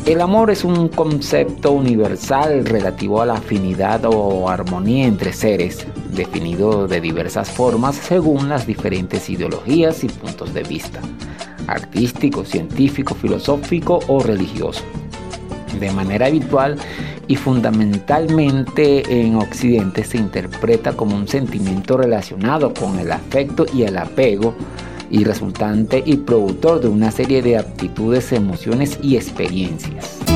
El amor es un concepto universal relativo a la afinidad o armonía entre seres, definido de diversas formas según las diferentes ideologías y puntos de vista, artístico, científico, filosófico o religioso. De manera habitual y fundamentalmente en Occidente se interpreta como un sentimiento relacionado con el afecto y el apego, y resultante y productor de una serie de aptitudes, emociones y experiencias.